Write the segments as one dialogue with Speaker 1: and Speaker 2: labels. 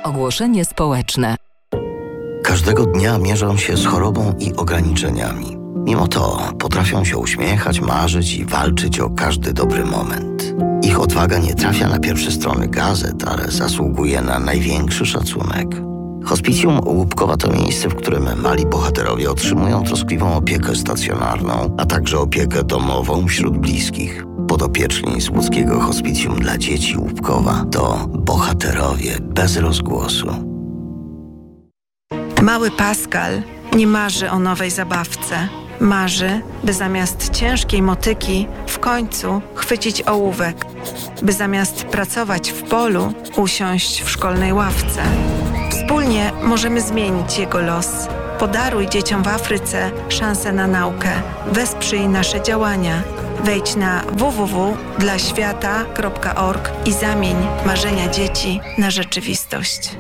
Speaker 1: Ogłoszenie społeczne.
Speaker 2: Każdego dnia mierzą się z chorobą i ograniczeniami. Mimo to potrafią się uśmiechać, marzyć i walczyć o każdy dobry moment. Ich odwaga nie trafia na pierwsze strony gazet, ale zasługuje na największy szacunek. Hospicjum Łupkowa to miejsce, w którym mali bohaterowie otrzymują troskliwą opiekę stacjonarną, a także opiekę domową wśród bliskich. Podopieczni z łódzkiego Hospicjum dla Dzieci Łupkowa to bohaterowie bez rozgłosu.
Speaker 3: Mały Pascal nie marzy o nowej zabawce. Marzy, by zamiast ciężkiej motyki w końcu chwycić ołówek, by zamiast pracować w polu usiąść w szkolnej ławce. Wspólnie możemy zmienić jego los. Podaruj dzieciom w Afryce szansę na naukę. Wesprzyj nasze działania. Wejdź na www.dlaświata.org i zamień marzenia dzieci na rzeczywistość.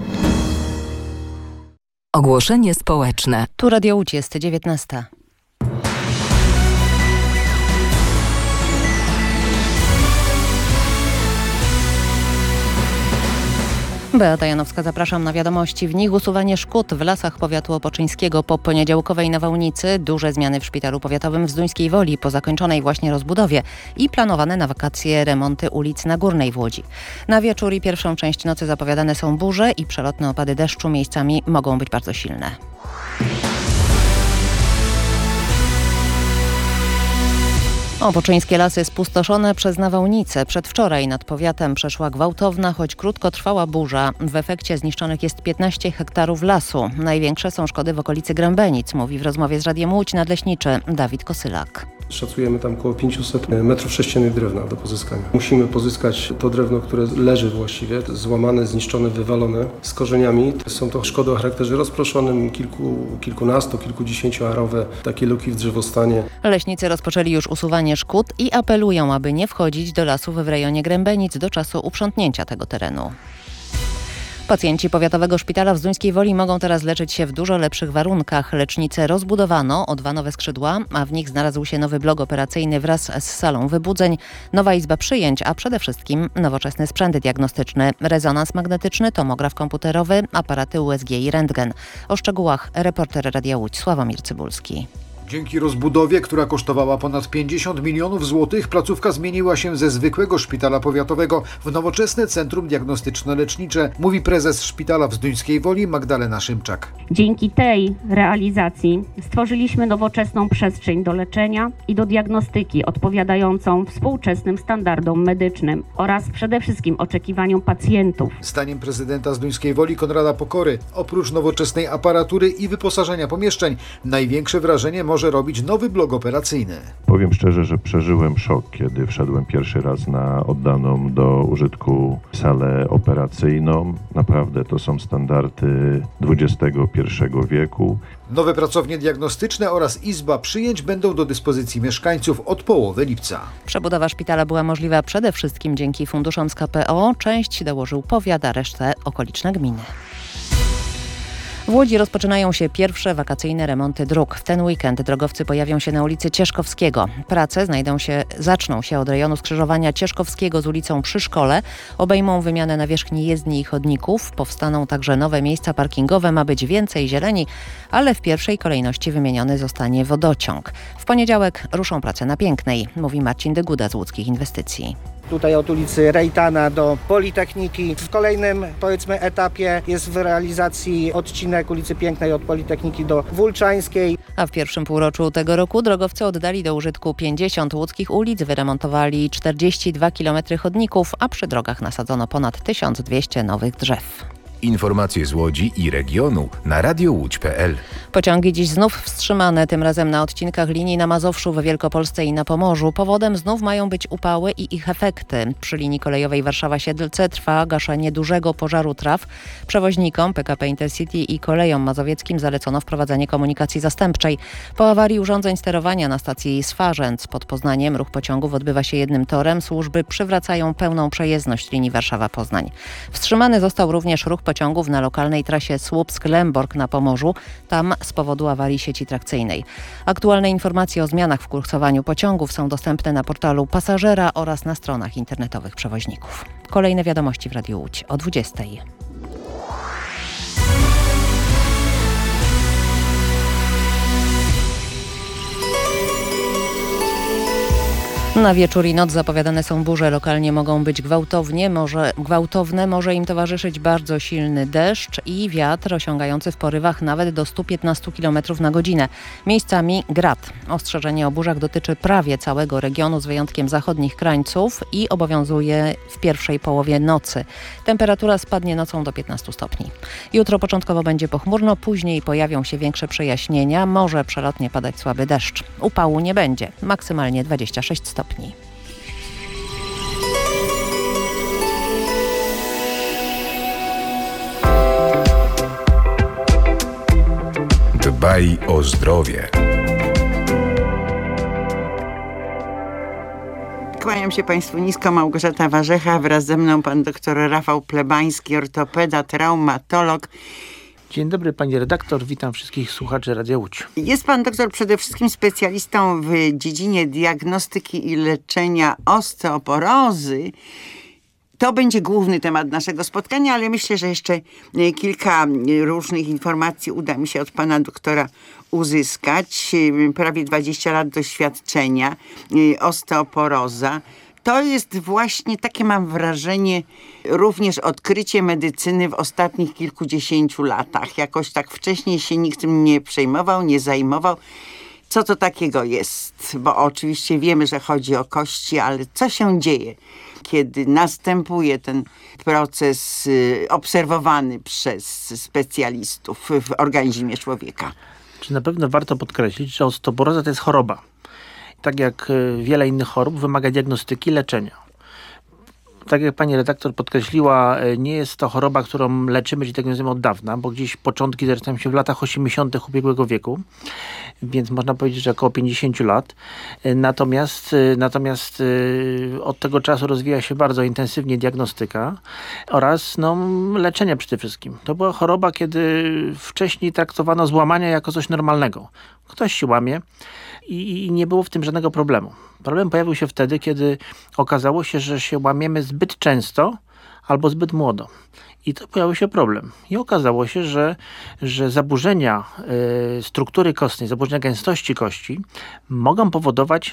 Speaker 1: Ogłoszenie społeczne.
Speaker 4: Tu Radio Łódź, jest 19. Beata Janowska, zapraszam na wiadomości. W nich usuwanie szkód w lasach powiatu opoczyńskiego po poniedziałkowej nawałnicy, duże zmiany w szpitalu powiatowym w Zduńskiej Woli po zakończonej właśnie rozbudowie i planowane na wakacje remonty ulic na Górnej w Łodzi. Na wieczór i pierwszą część nocy zapowiadane są burze i przelotne opady deszczu, miejscami mogą być bardzo silne. Opoczyńskie lasy spustoszone przez nawałnicę. Przedwczoraj nad powiatem przeszła gwałtowna, choć krótkotrwała burza. W efekcie zniszczonych jest 15 hektarów lasu. Największe są szkody w okolicy Grębenic, mówi w rozmowie z Radiem Łódź nadleśniczy Dawid Kosylak.
Speaker 5: Szacujemy tam około 500 m3 drewna do pozyskania. Musimy pozyskać to drewno, które leży właściwie, złamane, zniszczone, wywalone z korzeniami. Są to szkody o charakterze rozproszonym, kilkunastu, kilkudziesięcioarowe, takie luki w drzewostanie.
Speaker 4: Leśnicy rozpoczęli już usuwanie szkód i apelują, aby nie wchodzić do lasów w rejonie Grębenic do czasu uprzątnięcia tego terenu. Pacjenci Powiatowego Szpitala w Zduńskiej Woli mogą teraz leczyć się w dużo lepszych warunkach. Lecznicę rozbudowano o 2 nowe skrzydła, a w nich znalazł się nowy blok operacyjny wraz z salą wybudzeń, nowa izba przyjęć, a przede wszystkim nowoczesny sprzęt diagnostyczny, rezonans magnetyczny, tomograf komputerowy, aparaty USG i rentgen. O szczegółach reporter Radia Łódź Sławomir Cybulski.
Speaker 6: Dzięki rozbudowie, która kosztowała ponad 50 milionów złotych, placówka zmieniła się ze zwykłego szpitala powiatowego w nowoczesne centrum diagnostyczno-lecznicze, mówi prezes szpitala w Zduńskiej Woli Magdalena Szymczak.
Speaker 7: Dzięki tej realizacji stworzyliśmy nowoczesną przestrzeń do leczenia i do diagnostyki odpowiadającą współczesnym standardom medycznym oraz przede wszystkim oczekiwaniom pacjentów.
Speaker 6: Zdaniem prezydenta Zduńskiej Woli Konrada Pokory, oprócz nowoczesnej aparatury i wyposażenia pomieszczeń, największe wrażenie może robić nowy blok operacyjny.
Speaker 8: Powiem szczerze, że przeżyłem szok, kiedy wszedłem pierwszy raz na oddaną do użytku salę operacyjną. Naprawdę to są standardy XXI wieku.
Speaker 6: Nowe pracownie diagnostyczne oraz izba przyjęć będą do dyspozycji mieszkańców od połowy lipca.
Speaker 4: Przebudowa szpitala była możliwa przede wszystkim dzięki funduszom z KPO. Część dołożył powiat, a resztę okoliczne gminy. W Łodzi rozpoczynają się pierwsze wakacyjne remonty dróg. W ten weekend drogowcy pojawią się na ulicy Cieszkowskiego. Prace zaczną się od rejonu skrzyżowania Cieszkowskiego z ulicą przy szkole. Obejmą wymianę nawierzchni jezdni i chodników. Powstaną także nowe miejsca parkingowe. Ma być więcej zieleni, ale w pierwszej kolejności wymieniony zostanie wodociąg. W poniedziałek ruszą prace na Pięknej, mówi Marcin Dyguda z Łódzkich Inwestycji.
Speaker 9: Tutaj od ulicy Rejtana do Politechniki. W kolejnym, powiedzmy, etapie jest w realizacji odcinek ulicy Pięknej od Politechniki do Wulczańskiej.
Speaker 4: A w pierwszym półroczu tego roku drogowcy oddali do użytku 50 łódzkich ulic, wyremontowali 42 km chodników, a przy drogach nasadzono ponad 1200 nowych drzew.
Speaker 10: Informacje z Łodzi i regionu na radiołódź.pl.
Speaker 4: Pociągi dziś znów wstrzymane, tym razem na odcinkach linii na Mazowszu, w Wielkopolsce i na Pomorzu. Powodem znów mają być upały i ich efekty. Przy linii kolejowej Warszawa-Siedlce trwa gaszenie dużego pożaru traw. Przewoźnikom PKP Intercity i kolejom mazowieckim zalecono wprowadzenie komunikacji zastępczej. Po awarii urządzeń sterowania na stacji Swarzędz pod Poznaniem ruch pociągów odbywa się jednym torem. Służby przywracają pełną przejezdność linii Warszawa-Poznań. Wstrzymany został również ruch pociągów na lokalnej trasie Słupsk-Lęborg na Pomorzu, tam z powodu awarii sieci trakcyjnej. Aktualne informacje o zmianach w kursowaniu pociągów są dostępne na portalu Pasażera oraz na stronach internetowych przewoźników. Kolejne wiadomości w Radiu Łódź o 20:00. Na wieczór i noc zapowiadane są burze. Lokalnie mogą być gwałtowne. Może im towarzyszyć bardzo silny deszcz i wiatr osiągający w porywach nawet do 115 km na godzinę. Miejscami grad. Ostrzeżenie o burzach dotyczy prawie całego regionu z wyjątkiem zachodnich krańców i obowiązuje w pierwszej połowie nocy. Temperatura spadnie nocą do 15 stopni. Jutro początkowo będzie pochmurno, później pojawią się większe przejaśnienia. Może przelotnie padać słaby deszcz. Upału nie będzie. Maksymalnie 26 stopni.
Speaker 10: Dbaj o zdrowie.
Speaker 11: Kłaniam się Państwu nisko, Małgorzata Warzecha, wraz ze mną pan doktor Rafał Plebański, ortopeda, traumatolog.
Speaker 12: Dzień dobry pani redaktor, witam wszystkich słuchaczy Radia Łódź.
Speaker 11: Jest pan doktor przede wszystkim specjalistą w dziedzinie diagnostyki i leczenia osteoporozy. To będzie główny temat naszego spotkania, ale myślę, że jeszcze kilka różnych informacji uda mi się od pana doktora uzyskać. Prawie 20 lat doświadczenia, osteoporoza. To jest właśnie, takie mam wrażenie, również odkrycie medycyny w ostatnich kilkudziesięciu latach. Jakoś tak wcześniej się nikt tym nie przejmował, nie zajmował. Co to takiego jest? Bo oczywiście wiemy, że chodzi o kości, ale co się dzieje, kiedy następuje ten proces obserwowany przez specjalistów w organizmie człowieka?
Speaker 12: Czy na pewno warto podkreślić, że osteoporoza to jest choroba. Tak jak wiele innych chorób wymaga diagnostyki i leczenia. Tak jak pani redaktor podkreśliła, nie jest to choroba, którą leczymy czy diagnozujemy od dawna, bo gdzieś początki zaczynają się w latach 80. ubiegłego wieku, więc można powiedzieć, że około 50 lat. Natomiast od tego czasu rozwija się bardzo intensywnie diagnostyka oraz leczenie przede wszystkim. To była choroba, kiedy wcześniej traktowano złamania jako coś normalnego. Ktoś się łamie i nie było w tym żadnego problemu. Problem pojawił się wtedy, kiedy okazało się, że się łamiemy zbyt często albo zbyt młodo. I to pojawił się problem. I okazało się, że zaburzenia struktury kostnej, zaburzenia gęstości kości mogą powodować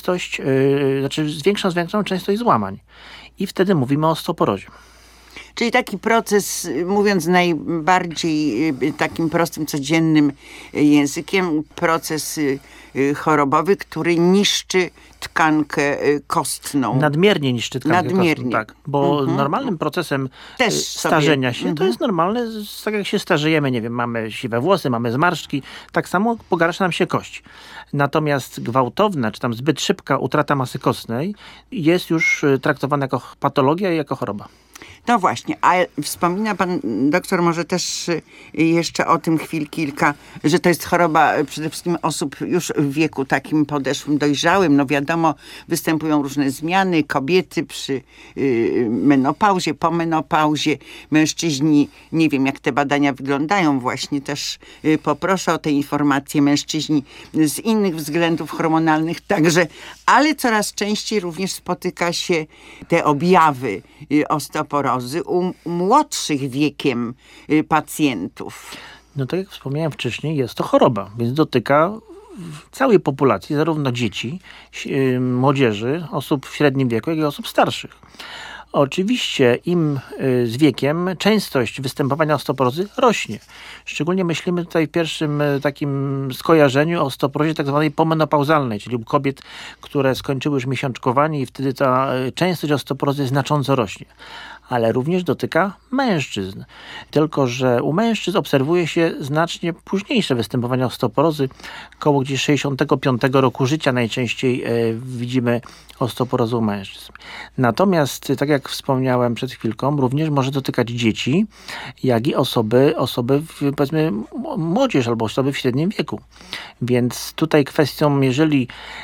Speaker 12: zwiększoną częstość złamań. I wtedy mówimy o osteoporozie.
Speaker 11: Czyli taki proces, mówiąc najbardziej takim prostym, codziennym językiem, proces chorobowy, który niszczy tkankę kostną.
Speaker 12: Nadmiernie niszczy tkankę kostną, tak. Bo normalnym procesem też starzenia się, to jest normalne, tak jak się starzejemy, nie wiem, mamy siwe włosy, mamy zmarszczki, tak samo pogarsza nam się kość. Natomiast gwałtowna, czy tam zbyt szybka utrata masy kostnej jest już traktowana jako patologia i jako choroba.
Speaker 11: No właśnie, a wspomina pan doktor może też jeszcze o tym kilka, że to jest choroba przede wszystkim osób już w wieku takim podeszłym, dojrzałym. No wiadomo, występują różne zmiany, kobiety przy menopauzie, po menopauzie, mężczyźni, nie wiem jak te badania wyglądają właśnie, też poproszę o te informacje, mężczyźni z innych względów hormonalnych także, ale coraz częściej również spotyka się te objawy osteoporozy u młodszych wiekiem pacjentów.
Speaker 12: No tak jak wspomniałem wcześniej, jest to choroba, więc dotyka całej populacji, zarówno dzieci, młodzieży, osób w średnim wieku, jak i osób starszych. Oczywiście im z wiekiem częstość występowania osteoporozy rośnie. Szczególnie myślimy tutaj w pierwszym takim skojarzeniu o osteoporozie tak zwanej pomenopauzalnej, czyli u kobiet, które skończyły już miesiączkowanie i wtedy ta częstość osteoporozy znacząco rośnie. Ale również dotyka mężczyzn. Tylko że u mężczyzn obserwuje się znacznie późniejsze występowanie osteoporozy. Koło gdzieś 65 roku życia najczęściej widzimy osteoporozę u mężczyzn. Natomiast, tak jak wspomniałem przed chwilką, również może dotykać dzieci, jak i osoby powiedzmy młodzież albo osoby w średnim wieku. Więc tutaj kwestią, jeżeli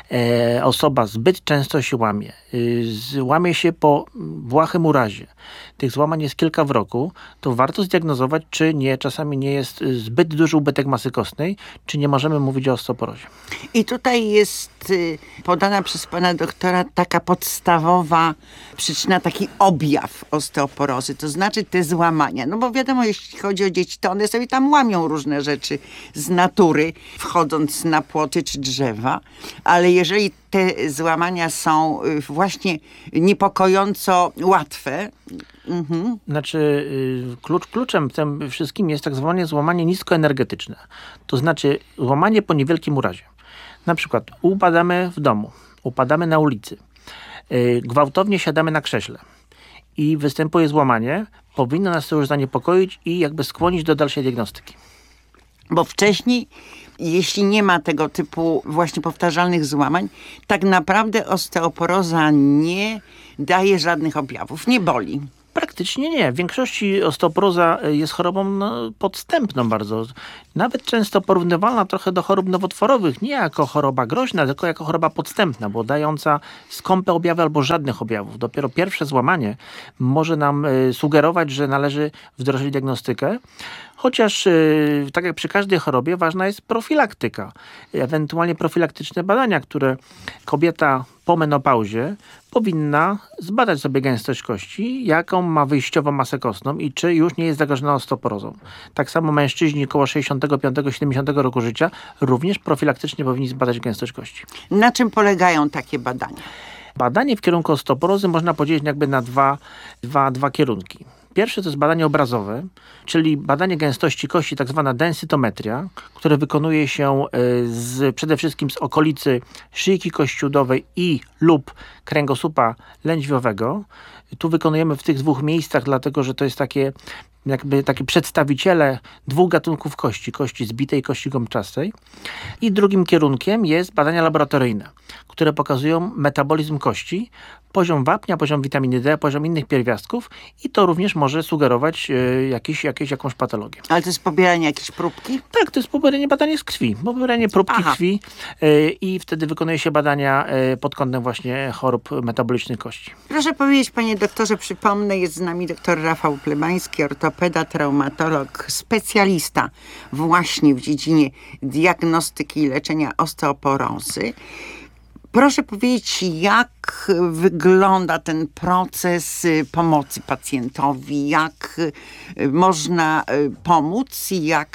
Speaker 12: osoba zbyt często się łamie się po błahym urazie, tych złamań jest kilka w roku, to warto zdiagnozować, czy czasami nie jest zbyt duży ubytek masy kostnej, czy nie możemy mówić o osteoporozie.
Speaker 11: I tutaj jest podana przez pana doktora taka podstawowa przyczyna, taki objaw osteoporozy, to znaczy te złamania. No bo wiadomo, jeśli chodzi o dzieci, to one sobie tam łamią różne rzeczy z natury, wchodząc na płoty czy drzewa, ale jeżeli te złamania są właśnie niepokojąco łatwe.
Speaker 12: Znaczy kluczem w tym wszystkim jest tak zwane złamanie niskoenergetyczne. To znaczy złamanie po niewielkim urazie. Na przykład upadamy w domu, upadamy na ulicy, gwałtownie siadamy na krześle i występuje złamanie, powinno nas to już zaniepokoić i jakby skłonić do dalszej diagnostyki.
Speaker 11: Bo wcześniej, jeśli nie ma tego typu właśnie powtarzalnych złamań, tak naprawdę osteoporoza nie daje żadnych objawów, nie boli.
Speaker 12: Praktycznie nie. W większości osteoporoza jest chorobą podstępną bardzo. Nawet często porównywalna trochę do chorób nowotworowych. Nie jako choroba groźna, tylko jako choroba podstępna, bo dająca skąpe objawy albo żadnych objawów. Dopiero pierwsze złamanie może nam sugerować, że należy wdrożyć diagnostykę. Chociaż, tak jak przy każdej chorobie, ważna jest profilaktyka. Ewentualnie profilaktyczne badania, które kobieta po menopauzie powinna zbadać sobie gęstość kości, jaką ma wyjściową masę kostną i czy już nie jest zagrożona osteoporozą. Tak samo mężczyźni około 65-70 roku życia również profilaktycznie powinni zbadać gęstość kości.
Speaker 11: Na czym polegają takie badania?
Speaker 12: Badanie w kierunku osteoporozy można podzielić jakby na dwa kierunki. Pierwsze to jest badanie obrazowe, czyli badanie gęstości kości, tak zwana densytometria, które wykonuje się przede wszystkim z okolicy szyjki kościudowej i lub kręgosłupa lędźwiowego. Tu wykonujemy w tych dwóch miejscach, dlatego że to jest takie przedstawiciele dwóch gatunków kości zbitej i kości gąbczastej. I drugim kierunkiem jest badania laboratoryjne, które pokazują metabolizm kości, poziom wapnia, poziom witaminy D, poziom innych pierwiastków i to również może sugerować jakąś patologię.
Speaker 11: Ale to jest pobieranie jakiejś próbki?
Speaker 12: Tak, to jest badanie z krwi. Pobieranie próbki krwi i wtedy wykonuje się badania pod kątem właśnie chorób metabolicznych kości.
Speaker 11: Proszę powiedzieć, panie doktorze, przypomnę, jest z nami dr Rafał Plebański, ortopeda, traumatolog, specjalista właśnie w dziedzinie diagnostyki i leczenia osteoporozy. Proszę powiedzieć, jak wygląda ten proces pomocy pacjentowi, jak można pomóc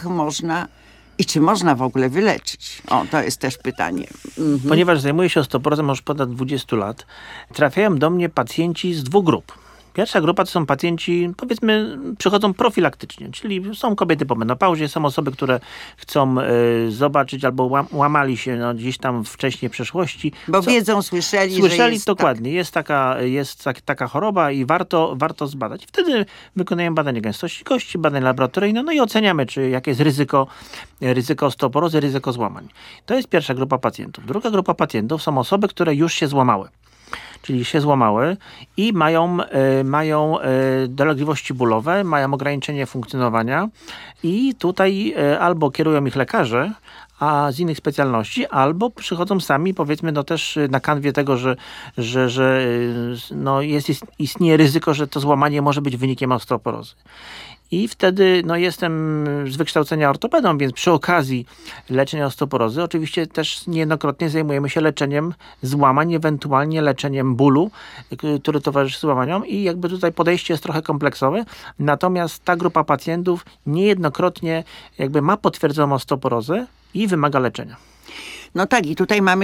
Speaker 11: i czy można w ogóle wyleczyć? To jest też pytanie.
Speaker 12: Ponieważ zajmuję się osteoporozą już ponad 20 lat, trafiają do mnie pacjenci z dwóch grup. Pierwsza grupa to są pacjenci, powiedzmy, przychodzą profilaktycznie, czyli są kobiety po menopauzie, są osoby, które chcą zobaczyć albo łamali się gdzieś tam wcześniej w przeszłości.
Speaker 11: Bo wiedzą, słyszeli, że jest
Speaker 12: dokładnie, jest taka choroba i warto zbadać. Wtedy wykonujemy badanie gęstości kości, badanie laboratoryjne, no i oceniamy, jakie jest ryzyko osteoporozy, ryzyko złamań. To jest pierwsza grupa pacjentów. Druga grupa pacjentów są osoby, które już się złamały. Czyli się złamały i mają dolegliwości bólowe, mają ograniczenie funkcjonowania i tutaj albo kierują ich lekarze, a z innych specjalności, albo przychodzą sami, powiedzmy, też na kanwie tego, że istnieje ryzyko, że to złamanie może być wynikiem osteoporozy. I wtedy jestem z wykształcenia ortopedą, więc przy okazji leczenia osteoporozy oczywiście też niejednokrotnie zajmujemy się leczeniem złamań, ewentualnie leczeniem bólu, który towarzyszy złamaniom i jakby tutaj podejście jest trochę kompleksowe, natomiast ta grupa pacjentów niejednokrotnie jakby ma potwierdzoną osteoporozę i wymaga leczenia.
Speaker 11: No tak, i tutaj mamy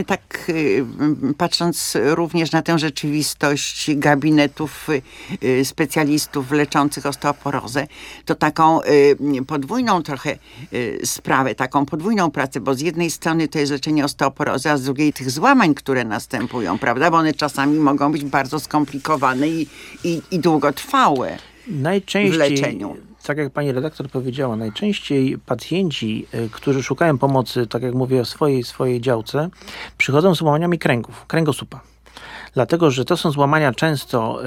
Speaker 11: patrząc również na tę rzeczywistość gabinetów specjalistów leczących osteoporozę, to taką podwójną trochę sprawę, taką podwójną pracę, bo z jednej strony to jest leczenie osteoporozy, a z drugiej tych złamań, które następują, prawda? Bo one czasami mogą być bardzo skomplikowane i długotrwałe w leczeniu.
Speaker 12: Tak jak pani redaktor powiedziała, najczęściej pacjenci, którzy szukają pomocy, tak jak mówię o swojej działce, przychodzą z złamaniami kręgosłupa. Dlatego, że to są złamania często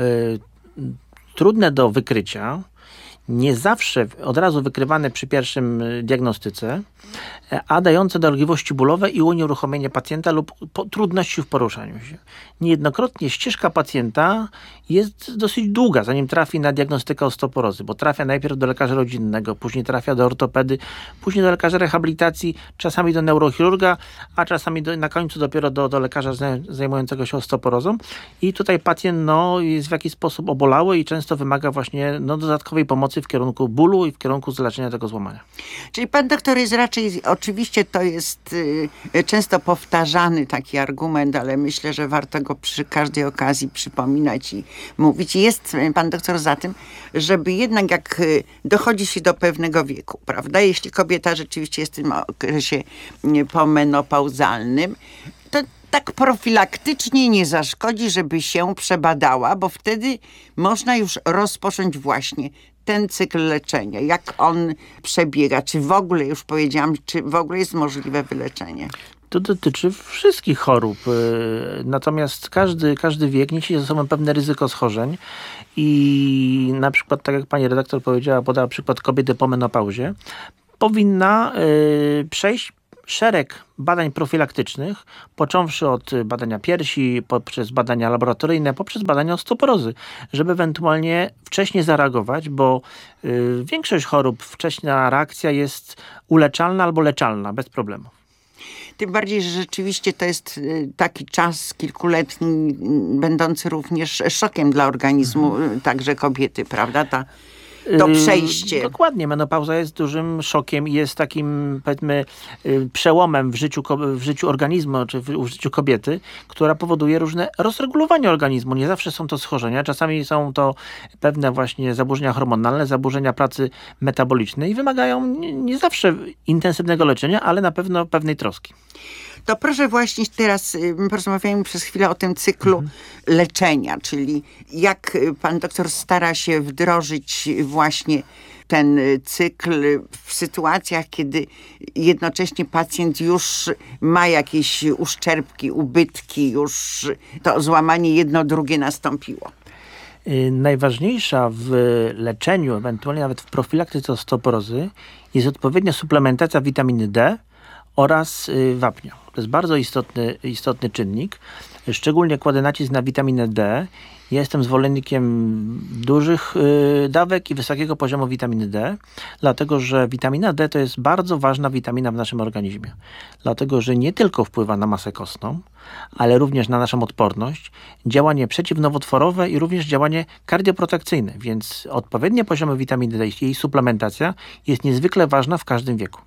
Speaker 12: trudne do wykrycia, nie zawsze od razu wykrywane przy pierwszym diagnostyce, a dające dolegliwości bólowe i unieruchomienie pacjenta lub trudności w poruszaniu się. Niejednokrotnie ścieżka pacjenta jest dosyć długa, zanim trafi na diagnostykę osteoporozy, bo trafia najpierw do lekarza rodzinnego, później trafia do ortopedy, później do lekarza rehabilitacji, czasami do neurochirurga, a czasami na końcu dopiero do lekarza zajmującego się osteoporozą. I tutaj pacjent jest w jakiś sposób obolały i często wymaga właśnie dodatkowej pomocy pracy w kierunku bólu i w kierunku zleczenia tego złamania.
Speaker 11: Czyli pan doktor jest raczej, oczywiście to jest często powtarzany taki argument, ale myślę, że warto go przy każdej okazji przypominać i mówić. Jest pan doktor za tym, żeby jednak jak dochodzi się do pewnego wieku, prawda, jeśli kobieta rzeczywiście jest w tym okresie pomenopauzalnym, to tak profilaktycznie nie zaszkodzi, żeby się przebadała, bo wtedy można już rozpocząć właśnie ten cykl leczenia. Jak on przebiega? Czy w ogóle, już powiedziałam, czy w ogóle jest możliwe wyleczenie?
Speaker 12: To dotyczy wszystkich chorób. Natomiast każdy wiek niesie ze sobą pewne ryzyko schorzeń i na przykład, tak jak pani redaktor powiedziała, podała przykład kobiety po menopauzie, powinna przejść szereg badań profilaktycznych, począwszy od badania piersi, poprzez badania laboratoryjne, poprzez badania osteoporozy, żeby ewentualnie wcześniej zareagować, bo większość chorób wcześna reakcja jest uleczalna albo leczalna, bez problemu.
Speaker 11: Tym bardziej, że rzeczywiście to jest taki czas kilkuletni, będący również szokiem dla organizmu także kobiety, prawda? To przejście.
Speaker 12: Dokładnie. Menopauza jest dużym szokiem i jest takim, powiedzmy, przełomem w życiu organizmu, czy w życiu kobiety, która powoduje różne rozregulowania organizmu. Nie zawsze są to schorzenia. Czasami są to pewne właśnie zaburzenia hormonalne, zaburzenia pracy metabolicznej i wymagają nie zawsze intensywnego leczenia, ale na pewno pewnej troski.
Speaker 11: To proszę właśnie teraz porozmawiajmy przez chwilę o tym cyklu leczenia, czyli jak pan doktor stara się wdrożyć właśnie ten cykl w sytuacjach, kiedy jednocześnie pacjent już ma jakieś uszczerbki, ubytki, już to złamanie jedno, drugie nastąpiło.
Speaker 12: Najważniejsza w leczeniu, ewentualnie nawet w profilaktyce osteoporozy jest odpowiednia suplementacja witaminy D oraz wapnia. To jest bardzo istotny czynnik. Szczególnie kładę nacisk na witaminę D. Ja jestem zwolennikiem dużych dawek i wysokiego poziomu witaminy D, dlatego że witamina D to jest bardzo ważna witamina w naszym organizmie. Dlatego, że nie tylko wpływa na masę kostną, ale również na naszą odporność, działanie przeciwnowotworowe i również działanie kardioprotekcyjne. Więc odpowiednie poziomy witaminy D i jej suplementacja jest niezwykle ważna w każdym wieku.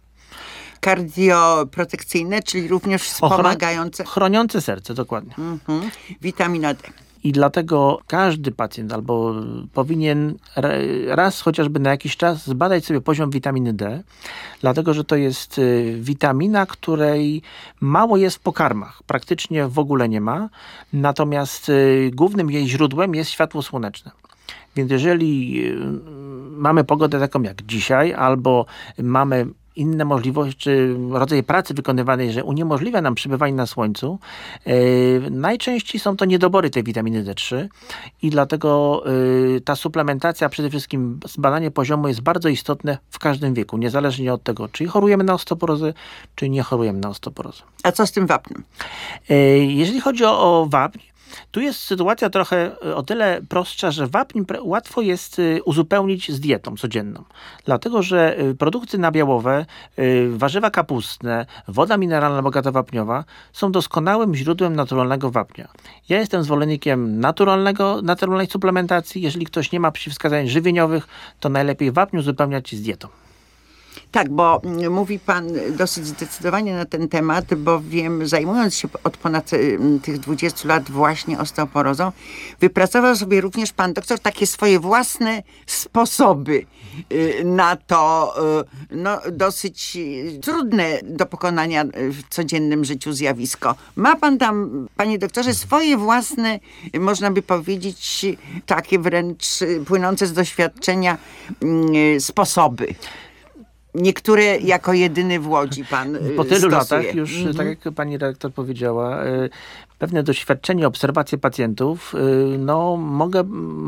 Speaker 11: Kardioprotekcyjne, czyli również wspomagające.
Speaker 12: Chroniące serce, dokładnie.
Speaker 11: Witamina D.
Speaker 12: I dlatego każdy pacjent albo powinien raz chociażby na jakiś czas zbadać sobie poziom witaminy D, dlatego że to jest witamina, której mało jest w pokarmach. Praktycznie w ogóle nie ma. Natomiast głównym jej źródłem jest światło słoneczne. Więc jeżeli mamy pogodę taką jak dzisiaj, albo mamy inne możliwości, czy rodzaj pracy wykonywanej, że uniemożliwia nam przebywanie na słońcu, najczęściej są to niedobory tej witaminy D3 i dlatego ta suplementacja, przede wszystkim zbadanie poziomu jest bardzo istotne w każdym wieku, niezależnie od tego, czy chorujemy na osteoporozę, czy nie chorujemy na osteoporozę.
Speaker 11: A co z tym wapnem?
Speaker 12: Jeżeli chodzi o wapń, tu jest sytuacja trochę o tyle prostsza, że wapń łatwo jest uzupełnić z dietą codzienną. Dlatego, że produkty nabiałowe, warzywa kapustne, woda mineralna bogata wapniowa są doskonałym źródłem naturalnego wapnia. Ja jestem zwolennikiem naturalnej suplementacji. Jeżeli ktoś nie ma przeciwwskazań żywieniowych, to najlepiej wapń uzupełniać z dietą.
Speaker 11: Tak, bo mówi pan dosyć zdecydowanie na ten temat, bo wiem, zajmując się od ponad tych 20 lat właśnie osteoporozą, wypracował sobie również pan doktor takie swoje własne sposoby na to dosyć trudne do pokonania w codziennym życiu zjawisko. Ma pan tam, panie doktorze, swoje własne, można by powiedzieć, takie wręcz płynące z doświadczenia sposoby. Niektóre jako jedyny w Łodzi pan
Speaker 12: po tylu
Speaker 11: stosuje.
Speaker 12: Latach już, tak jak pani redaktor powiedziała, pewne doświadczenie, obserwacje pacjentów, mogę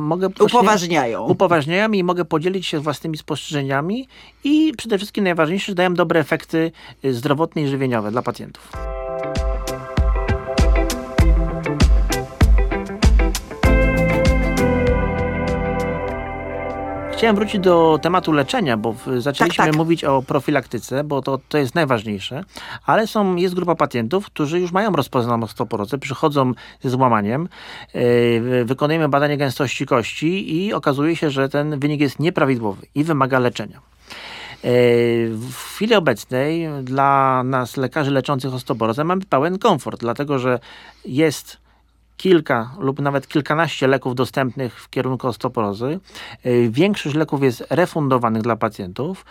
Speaker 12: upoważniają i mogę podzielić się własnymi spostrzeżeniami i przede wszystkim najważniejsze, że dają dobre efekty zdrowotne i żywieniowe dla pacjentów. Chciałem wrócić do tematu leczenia, bo zaczęliśmy
Speaker 11: Tak.
Speaker 12: mówić o profilaktyce, bo to jest najważniejsze, ale jest grupa pacjentów, którzy już mają rozpoznaną osteoporozę, przychodzą ze złamaniem, wykonujemy badanie gęstości kości i okazuje się, że ten wynik jest nieprawidłowy i wymaga leczenia. W chwili obecnej dla nas, lekarzy leczących osteoporozę, mamy pełen komfort, dlatego że jest kilka lub nawet kilkanaście leków dostępnych w kierunku osteoporozy. Większość leków jest refundowanych dla pacjentów,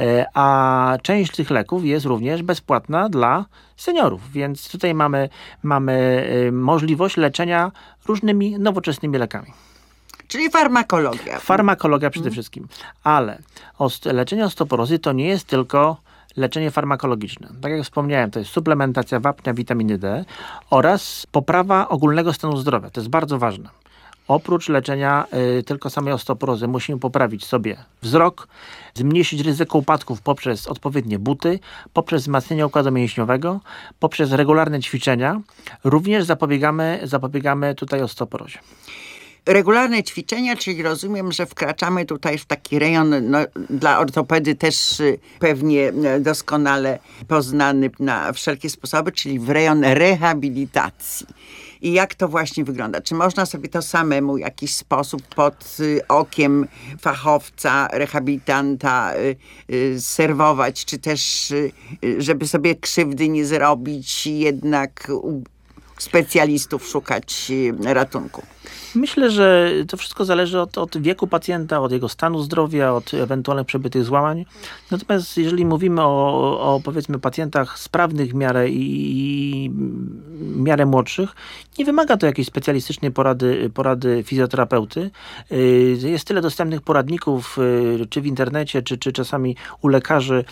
Speaker 12: a część tych leków jest również bezpłatna dla seniorów, więc tutaj mamy możliwość leczenia różnymi nowoczesnymi lekami.
Speaker 11: Czyli farmakologia.
Speaker 12: Farmakologia przede wszystkim, ale leczenie osteoporozy to nie jest tylko leczenie farmakologiczne. Tak jak wspomniałem, to jest suplementacja wapnia, witaminy D oraz poprawa ogólnego stanu zdrowia. To jest bardzo ważne. Oprócz leczenia tylko samej osteoporozy musimy poprawić sobie wzrok, zmniejszyć ryzyko upadków poprzez odpowiednie buty, poprzez wzmacnianie układu mięśniowego, poprzez regularne ćwiczenia. Również zapobiegamy tutaj osteoporozie.
Speaker 11: Regularne ćwiczenia, czyli rozumiem, że wkraczamy tutaj w taki rejon dla ortopedy też pewnie doskonale poznany na wszelkie sposoby, czyli w rejon rehabilitacji. I jak to właśnie wygląda? Czy można sobie to samemu w jakiś sposób pod okiem fachowca, rehabilitanta serwować, czy też żeby sobie krzywdy nie zrobić, jednak u specjalistów szukać ratunku?
Speaker 12: Myślę, że to wszystko zależy od wieku pacjenta, od jego stanu zdrowia, od ewentualnych przebytych złamań. Natomiast jeżeli mówimy o powiedzmy pacjentach sprawnych w miarę i w miarę młodszych, nie wymaga to jakiejś specjalistycznej porady fizjoterapeuty. Jest tyle dostępnych poradników, czy w internecie, czy czasami u lekarzy.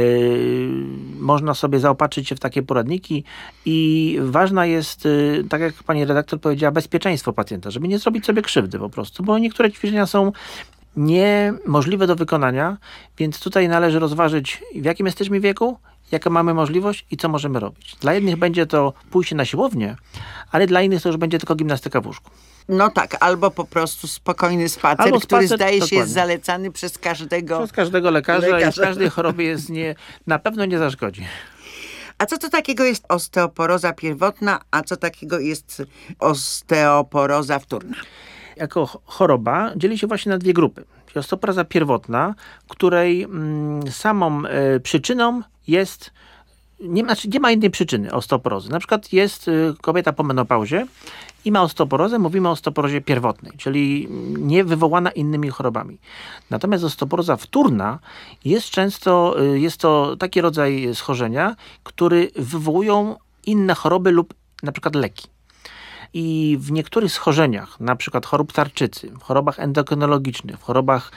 Speaker 12: Można sobie zaopatrzyć się w takie poradniki i ważna jest, tak jak pani redaktor powiedziała, bezpieczeństwo pacjenta, żeby nie zrobić sobie krzywdy po prostu, bo niektóre ćwiczenia są niemożliwe do wykonania, więc tutaj należy rozważyć, w jakim jesteśmy wieku, jaką mamy możliwość i co możemy robić. Dla jednych będzie to pójście na siłownię, ale dla innych to już będzie tylko gimnastyka w łóżku.
Speaker 11: No tak, albo po prostu spokojny spacer, który zdaje się jest zalecany przez każdego
Speaker 12: lekarza i w każdej chorobie na pewno nie zaszkodzi.
Speaker 11: A co to takiego jest osteoporoza pierwotna, a co takiego jest osteoporoza wtórna?
Speaker 12: Jako choroba dzieli się właśnie na dwie grupy. Osteoporoza pierwotna, której samą przyczyną jest, nie ma innej przyczyny osteoporozy. Na przykład jest kobieta po menopauzie i ma osteoporozę, mówimy o osteoporozie pierwotnej, czyli nie wywołana innymi chorobami. Natomiast osteoporoza wtórna jest to taki rodzaj schorzenia, który wywołują inne choroby lub na przykład leki. I w niektórych schorzeniach, na przykład chorób tarczycy, w chorobach endokrynologicznych, w chorobach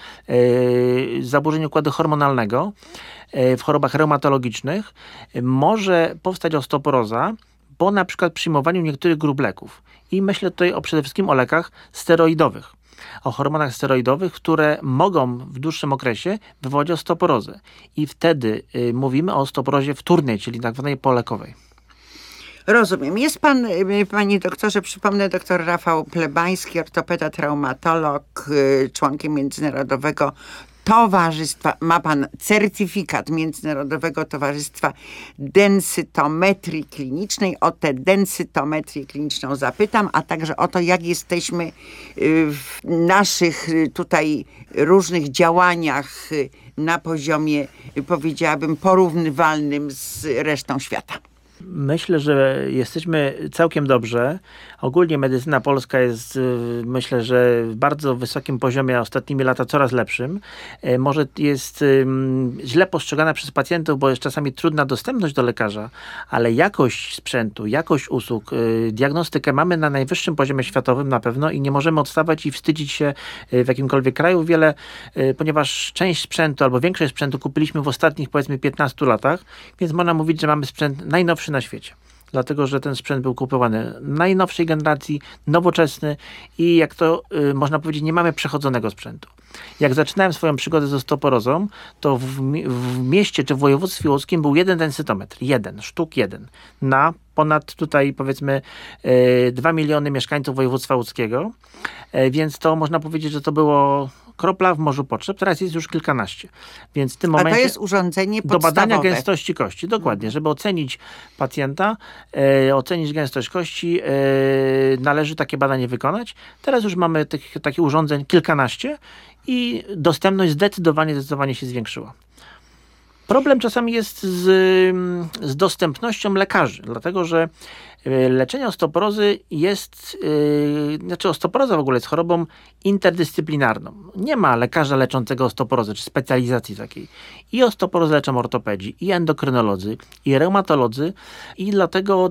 Speaker 12: zaburzeń układu hormonalnego, w chorobach reumatologicznych może powstać osteoporoza po na przykład przyjmowaniu niektórych grup leków. I myślę tutaj przede wszystkim o lekach steroidowych, o hormonach steroidowych, które mogą w dłuższym okresie wywołać osteoporozę. I wtedy mówimy o osteoporozie wtórnej, czyli tak zwanej polekowej.
Speaker 11: Rozumiem. Jest pan, panie doktorze, przypomnę, doktor Rafał Plebański, ortopeda, traumatolog, członkiem Międzynarodowego Towarzystwa, ma pan certyfikat Międzynarodowego Towarzystwa Densytometrii Klinicznej. O tę densytometrię kliniczną zapytam, a także o to, jak jesteśmy w naszych tutaj różnych działaniach na poziomie, powiedziałabym, porównywalnym z resztą świata.
Speaker 12: Myślę, że jesteśmy całkiem dobrze. Ogólnie medycyna polska jest, myślę, że w bardzo wysokim poziomie, a ostatnimi lata coraz lepszym. Może jest źle postrzegana przez pacjentów, bo jest czasami trudna dostępność do lekarza, ale jakość sprzętu, jakość usług, diagnostykę mamy na najwyższym poziomie światowym na pewno i nie możemy odstawać i wstydzić się w jakimkolwiek kraju ponieważ część sprzętu albo większość sprzętu kupiliśmy w ostatnich, powiedzmy, 15 latach, więc można mówić, że mamy sprzęt najnowszy na świecie. Dlatego, że ten sprzęt był kupowany najnowszej generacji, nowoczesny i jak to można powiedzieć, nie mamy przechodzonego sprzętu. Jak zaczynałem swoją przygodę z osteoporozą, to w mieście czy w województwie łódzkim był jeden densytometr. Sztuk jeden. Na ponad tutaj powiedzmy 2 miliony mieszkańców województwa łódzkiego. Więc to można powiedzieć, że to było kropla w morzu potrzeb, teraz jest już kilkanaście. Więc w tym momencie...
Speaker 11: A to jest urządzenie podstawowe.
Speaker 12: Do badania gęstości kości, dokładnie. Żeby ocenić pacjenta, ocenić gęstość kości, należy takie badanie wykonać. Teraz już mamy takich urządzeń kilkanaście i dostępność zdecydowanie się zwiększyła. Problem czasami jest z dostępnością lekarzy, dlatego że leczenie osteoporozy jest, osteoporoza w ogóle jest chorobą interdyscyplinarną. Nie ma lekarza leczącego osteoporozę, czy specjalizacji takiej. I osteoporozę leczą ortopedzi, i endokrynolodzy, i reumatolodzy i dlatego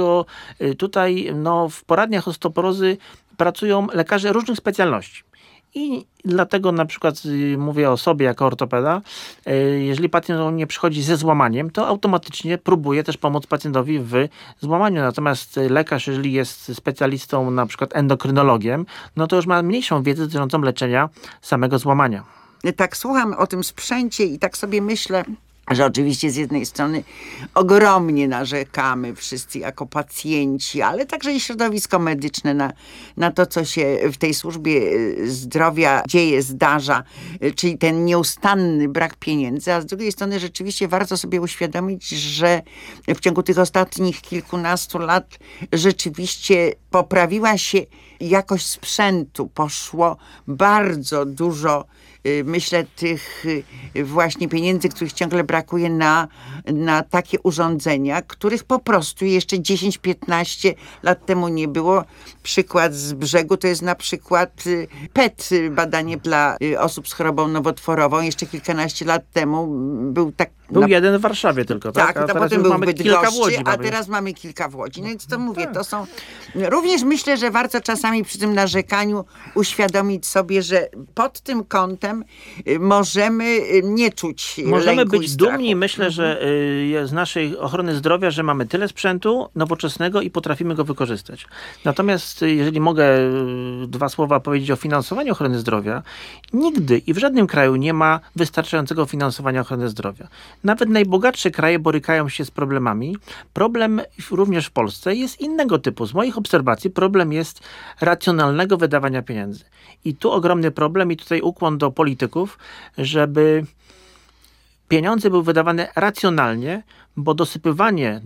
Speaker 12: tutaj w poradniach osteoporozy pracują lekarze różnych specjalności. I dlatego na przykład mówię o sobie jako ortopeda, jeżeli pacjent do mnie przychodzi ze złamaniem, to automatycznie próbuję też pomóc pacjentowi w złamaniu. Natomiast lekarz, jeżeli jest specjalistą, na przykład endokrynologiem, no to już ma mniejszą wiedzę dotyczącą leczenia samego złamania.
Speaker 11: Tak słucham o tym sprzęcie i tak sobie myślę, że oczywiście z jednej strony ogromnie narzekamy wszyscy jako pacjenci, ale także i środowisko medyczne na to, co się w tej służbie zdrowia dzieje, zdarza, czyli ten nieustanny brak pieniędzy, a z drugiej strony rzeczywiście warto sobie uświadomić, że w ciągu tych ostatnich kilkunastu lat rzeczywiście poprawiła się jakość sprzętu, poszło bardzo dużo, myślę, tych właśnie pieniędzy, których ciągle brakuje na takie urządzenia, których po prostu jeszcze 10-15 lat temu nie było. Przykład z brzegu to jest na przykład PET, badanie dla osób z chorobą nowotworową. Jeszcze kilkanaście lat temu był
Speaker 12: jeden w Warszawie tylko, tak?
Speaker 11: Tak, a potem był w Bydgoszczy, a teraz mamy kilka w Łodzi. No więc to mówię, to są... Również myślę, że warto czasami przy tym narzekaniu uświadomić sobie, że pod tym kątem możemy nie czuć
Speaker 12: Możemy
Speaker 11: lęku
Speaker 12: być dumni, myślę, że z naszej ochrony zdrowia, że mamy tyle sprzętu nowoczesnego i potrafimy go wykorzystać. Natomiast jeżeli mogę dwa słowa powiedzieć o finansowaniu ochrony zdrowia, nigdy i w żadnym kraju nie ma wystarczającego finansowania ochrony zdrowia. Nawet najbogatsze kraje borykają się z problemami. Problem również w Polsce jest innego typu. Z moich obserwacji problem jest racjonalnego wydawania pieniędzy. I tu ogromny problem i tutaj ukłon do polityków, żeby pieniądze były wydawane racjonalnie, bo dosypywanie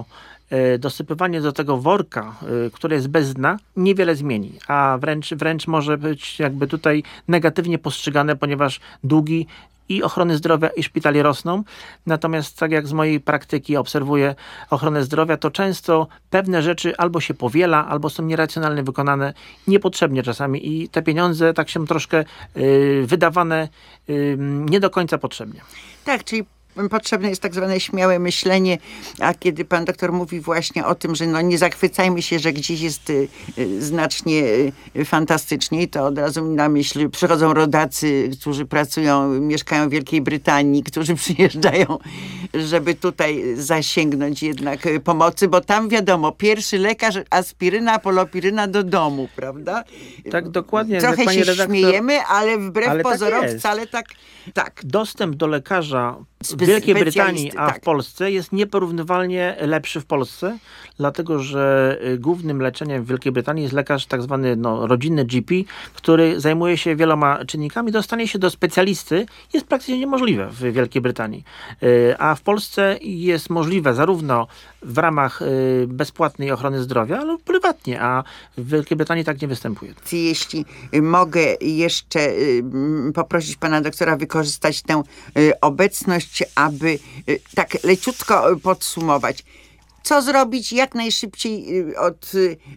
Speaker 12: do tego worka, które jest bez dna, niewiele zmieni, a wręcz może być jakby tutaj negatywnie postrzegane, ponieważ długi i ochrony zdrowia i szpitali rosną. Natomiast tak jak z mojej praktyki obserwuję ochronę zdrowia, to często pewne rzeczy albo się powiela, albo są nieracjonalnie wykonane, niepotrzebnie czasami i te pieniądze tak się troszkę wydawane nie do końca potrzebnie.
Speaker 11: Tak, czyli potrzebne jest tak zwane śmiałe myślenie, a kiedy pan doktor mówi właśnie o tym, że nie zachwycajmy się, że gdzieś jest znacznie fantastyczniej, to od razu mi na myśl przychodzą rodacy, którzy mieszkają w Wielkiej Brytanii, którzy przyjeżdżają, żeby tutaj zasięgnąć jednak pomocy, bo tam wiadomo, pierwszy lekarz, aspiryna, polopiryna do domu, prawda?
Speaker 12: Tak, dokładnie.
Speaker 11: Trochę się śmiejemy, ale wbrew pozorom
Speaker 12: tak
Speaker 11: wcale tak.
Speaker 12: Dostęp do lekarza w Wielkiej Brytanii, a w Polsce jest nieporównywalnie lepszy w Polsce, dlatego że głównym leczeniem w Wielkiej Brytanii jest lekarz tak zwany rodzinny GP, który zajmuje się wieloma czynnikami. Dostanie się do specjalisty jest praktycznie niemożliwe w Wielkiej Brytanii. A w Polsce jest możliwe zarówno w ramach bezpłatnej ochrony zdrowia, ale prywatnie, a w Wielkiej Brytanii tak nie występuje.
Speaker 11: Jeśli mogę jeszcze poprosić pana doktora wykorzystać tę obecność, aby tak leciutko podsumować. Co zrobić jak najszybciej od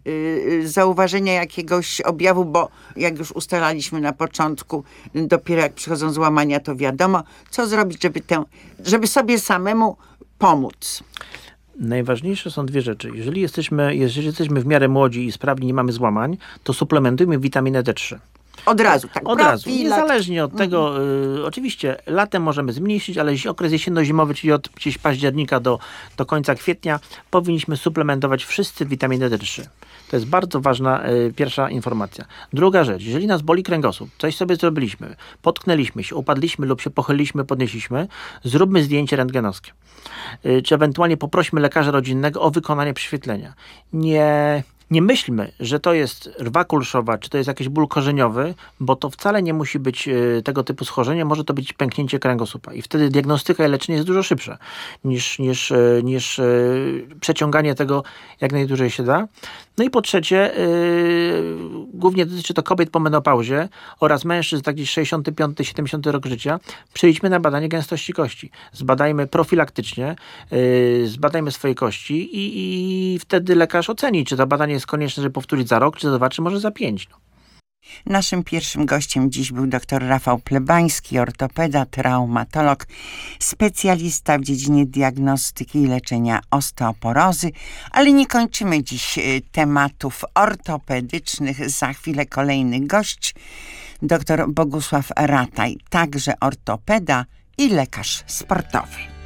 Speaker 11: zauważenia jakiegoś objawu, bo jak już ustalaliśmy na początku, dopiero jak przychodzą złamania, to wiadomo. Co zrobić, żeby sobie samemu pomóc?
Speaker 12: Najważniejsze są dwie rzeczy. Jeżeli jesteśmy w miarę młodzi i sprawni, nie mamy złamań, to suplementujmy witaminę D3.
Speaker 11: Od razu, tak.
Speaker 12: Od razu. Niezależnie od tego, oczywiście latem możemy zmniejszyć, ale okres jesienno-zimowy, czyli od gdzieś października do końca kwietnia, powinniśmy suplementować wszyscy witaminę D3. To jest bardzo ważna pierwsza informacja. Druga rzecz, jeżeli nas boli kręgosłup, coś sobie zrobiliśmy, potknęliśmy się, upadliśmy lub się pochyliliśmy, podnieśliśmy, zróbmy zdjęcie rentgenowskie. Czy ewentualnie poprośmy lekarza rodzinnego o wykonanie prześwietlenia. Nie myślmy, że to jest rwa kulszowa, czy to jest jakiś ból korzeniowy, bo to wcale nie musi być tego typu schorzenie, może to być pęknięcie kręgosłupa. I wtedy diagnostyka i leczenie jest dużo szybsze niż przeciąganie tego jak najdłużej się da. No i po trzecie, głównie dotyczy to kobiet po menopauzie oraz mężczyzn, tak gdzieś 65-70 rok życia. Przejdźmy na badanie gęstości kości. Zbadajmy profilaktycznie, zbadajmy swoje kości i wtedy lekarz oceni, czy to badanie jest konieczne, żeby powtórzyć za rok, czy za 2, czy może za 5.
Speaker 11: Naszym pierwszym gościem dziś był dr Rafał Plebański, ortopeda, traumatolog, specjalista w dziedzinie diagnostyki i leczenia osteoporozy, ale nie kończymy dziś tematów ortopedycznych. Za chwilę kolejny gość, dr Bogusław Rataj, także ortopeda i lekarz sportowy.